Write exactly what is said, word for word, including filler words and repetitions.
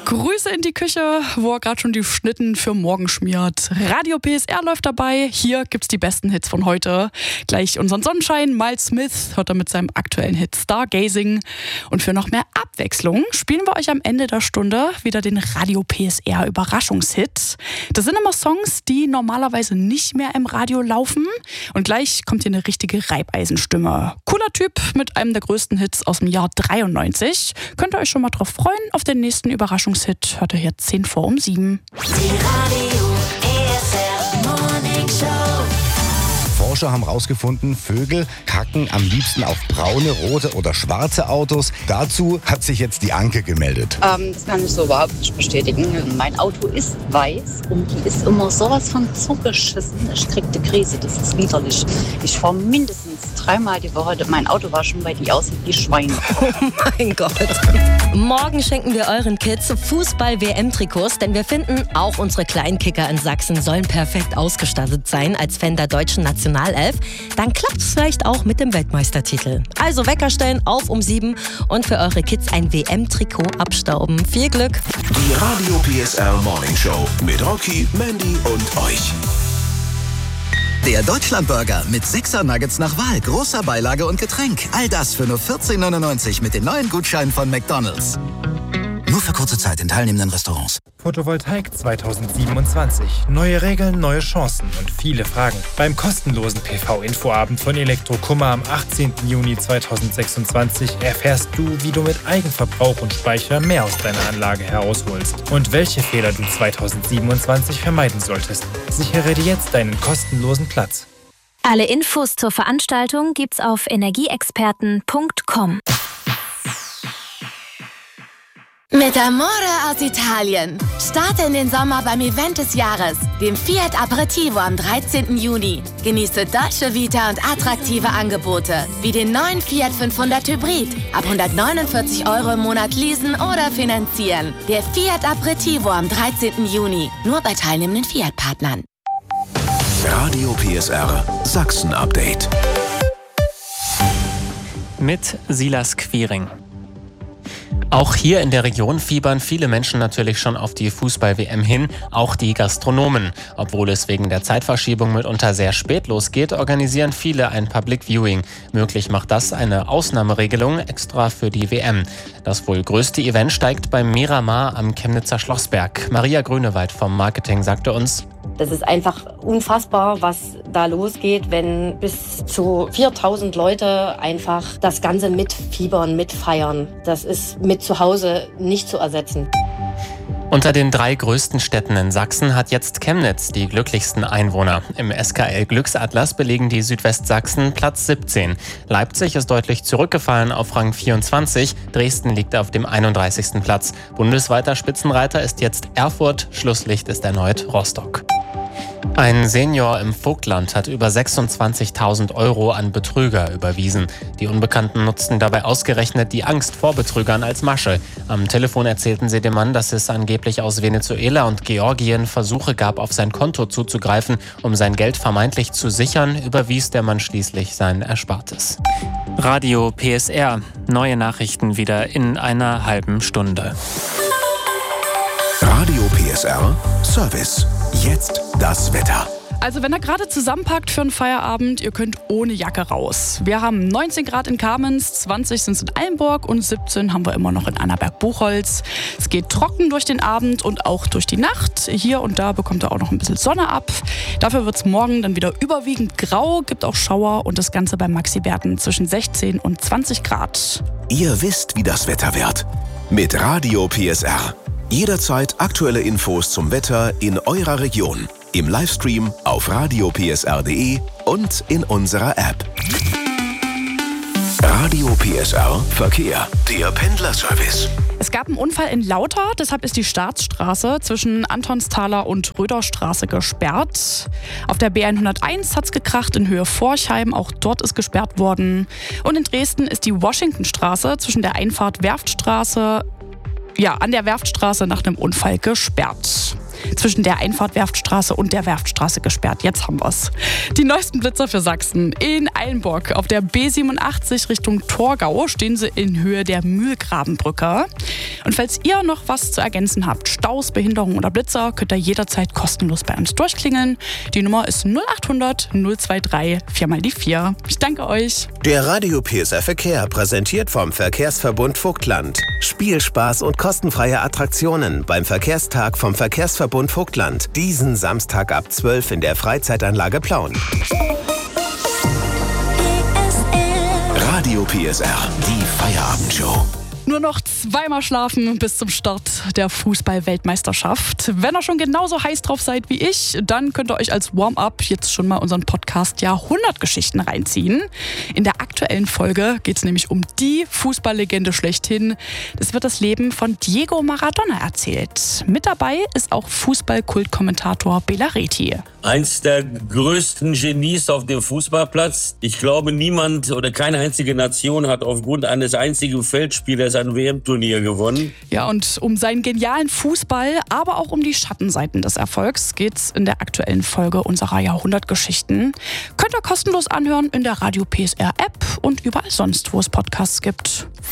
Grüße in die Küche, wo er gerade schon die Schnitten für morgen schmiert. Radio P S R läuft dabei. Hier gibt's die besten Hits von heute. Gleich unseren Sonnenschein. Miles Smith hört er mit seinem aktuellen Hit Stargazing. Und für noch mehr Abwechslung spielen wir euch am Ende der Stunde wieder den Radio P S R Überraschungshit. Das sind immer Songs, die normalerweise nicht mehr im Radio laufen. Und gleich kommt hier eine richtige Reibeisenstimme. Cooler Typ mit einem der größten Hits aus dem Jahr dreiundneunzig. Könnt ihr euch schon mal drauf freuen? Auf den nächsten Überraschungshit hört ihr hier zehn vor um sieben. Die Radio P S R Morning Show. Forscher haben herausgefunden, Vögel kacken am liebsten auf braune, rote oder schwarze Autos. Dazu hat sich jetzt die Anke gemeldet. Ähm, das kann ich so überhaupt nicht bestätigen. Mein Auto ist weiß und die ist immer sowas von zugeschissen. Ich krieg die Krise, das ist widerlich. Ich fahre mindestens dreimal die Woche mein Auto waschen, weil die aussieht wie Schweine. Oh mein Gott. Morgen schenken wir euren Kids Fußball-W M-Trikots, denn wir finden, auch unsere Kleinkicker in Sachsen sollen perfekt ausgestattet sein als Fan der deutschen Nationalelf. Dann klappt es vielleicht auch mit dem Weltmeistertitel. Also Wecker stellen auf um sieben und für eure Kids ein W M-Trikot abstauben. Viel Glück! Die Radio P S R Morning Show mit Rocky, Mandy und euch. Der Deutschlandburger mit sechser Nuggets nach Wahl, großer Beilage und Getränk. All das für nur vierzehn neunundneunzig mit den neuen Gutscheinen von McDonald's. Nur für kurze Zeit in teilnehmenden Restaurants. Photovoltaik zweitausendsiebenundzwanzig. Neue Regeln, neue Chancen und viele Fragen. Beim kostenlosen P V-Infoabend von Elektrokummer am achtzehnten Juni zweitausendsechsundzwanzig erfährst du, wie du mit Eigenverbrauch und Speicher mehr aus deiner Anlage herausholst und welche Fehler du zweitausendsiebenundzwanzig vermeiden solltest. Sichere dir jetzt deinen kostenlosen Platz. Alle Infos zur Veranstaltung gibt's auf energieexperten punkt com. Mit Amore aus Italien. Starte in den Sommer beim Event des Jahres, dem Fiat Aperitivo am dreizehnten Juni. Genieße deutsche Vita und attraktive Angebote, wie den neuen Fiat fünfhundert Hybrid. Ab hundertneunundvierzig Euro im Monat leasen oder finanzieren. Der Fiat Aperitivo am dreizehnten Juni. Nur bei teilnehmenden Fiat-Partnern. Radio P S R Sachsen Update. Mit Silas Quiring. Auch hier in der Region fiebern viele Menschen natürlich schon auf die Fußball-W M hin, auch die Gastronomen. Obwohl es wegen der Zeitverschiebung mitunter sehr spät losgeht, organisieren viele ein Public Viewing. Möglich macht das eine Ausnahmeregelung extra für die W M. Das wohl größte Event steigt beim Miramar am Chemnitzer Schlossberg. Maria Grünewald vom Marketing sagte uns: Das ist einfach unfassbar, was da losgeht, wenn bis zu viertausend Leute einfach das Ganze mitfiebern, mitfeiern. Das ist mit zu Hause nicht zu ersetzen. Unter den drei größten Städten in Sachsen hat jetzt Chemnitz die glücklichsten Einwohner. Im S K L-Glücksatlas belegen die Südwestsachsen Platz siebzehn. Leipzig ist deutlich zurückgefallen auf Rang vierundzwanzig. Dresden liegt auf dem einunddreißigsten Platz. Bundesweiter Spitzenreiter ist jetzt Erfurt. Schlusslicht ist erneut Rostock. Ein Senior im Vogtland hat über sechsundzwanzigtausend Euro an Betrüger überwiesen. Die Unbekannten nutzten dabei ausgerechnet die Angst vor Betrügern als Masche. Am Telefon erzählten sie dem Mann, dass es angeblich aus Venezuela und Georgien Versuche gab, auf sein Konto zuzugreifen. Um sein Geld vermeintlich zu sichern, überwies der Mann schließlich sein Erspartes. Radio P S R. Neue Nachrichten wieder in einer halben Stunde. Radio P S R Service. Jetzt das Wetter. Also wenn ihr gerade zusammenpackt für einen Feierabend, ihr könnt ohne Jacke raus. Wir haben neunzehn Grad in Kamenz, zwanzig sind es in Eilenburg und siebzehn haben wir immer noch in Annaberg-Buchholz. Es geht trocken durch den Abend und auch durch die Nacht. Hier und da bekommt ihr auch noch ein bisschen Sonne ab. Dafür wird es morgen dann wieder überwiegend grau, gibt auch Schauer und das Ganze bei Maxi-Werten zwischen sechzehn und zwanzig Grad. Ihr wisst, wie das Wetter wird. Mit Radio P S R. Jederzeit aktuelle Infos zum Wetter in eurer Region. Im Livestream auf radio p s r punkt d e und in unserer App. Radio P S R Verkehr, der Pendlerservice. Es gab einen Unfall in Lauter, deshalb ist die Staatsstraße zwischen Antonsthaler und Röderstraße gesperrt. Auf der B hunderteins hat es gekracht in Höhe Forchheim, auch dort ist gesperrt worden. Und in Dresden ist die Washingtonstraße zwischen der Einfahrt Werftstraße, ja, an der Werftstraße nach einem Unfall gesperrt. zwischen der Einfahrt Werftstraße und der Werftstraße gesperrt. Jetzt haben wir's. Die neuesten Blitzer für Sachsen. In Eilenburg auf der B siebenundachtzig Richtung Torgau stehen sie in Höhe der Mühlgrabenbrücke. Und falls ihr noch was zu ergänzen habt, Staus, Behinderung oder Blitzer, könnt ihr jederzeit kostenlos bei uns durchklingeln. Die Nummer ist null achthundert null drei vier mal die vier. Ich danke euch. Der Radio P S R Verkehr präsentiert vom Verkehrsverbund Vogtland. Spielspaß und kostenfreie Attraktionen beim Verkehrstag vom Verkehrsverbund Vogtland. Diesen Samstag ab zwölf in der Freizeitanlage Plauen. Radio P S R, die Feierabendshow. Nur noch zweimal schlafen bis zum Start der Fußball-Weltmeisterschaft. Wenn ihr schon genauso heiß drauf seid wie ich, dann könnt ihr euch als Warm-up jetzt schon mal unseren Podcast Jahrhundertgeschichten reinziehen. In der aktuellen Folge geht es nämlich um die Fußballlegende schlechthin. Es wird das Leben von Diego Maradona erzählt. Mit dabei ist auch Fußball-Kultkommentator Bela Reti. Eins der größten Genies auf dem Fußballplatz. Ich glaube, niemand oder keine einzige Nation hat aufgrund eines einzigen Feldspielers ein W M-Turnier gewonnen. Ja, und um seinen genialen Fußball, aber auch um die Schattenseiten des Erfolgs geht's in der aktuellen Folge unserer Jahrhundertgeschichten. Könnt ihr kostenlos anhören in der Radio P S R App und überall sonst, wo es Podcasts gibt.